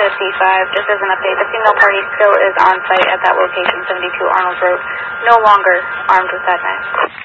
to C5, just as an update, the female party still is on site at that location, 72 Arnold Road, no longer armed with that knife.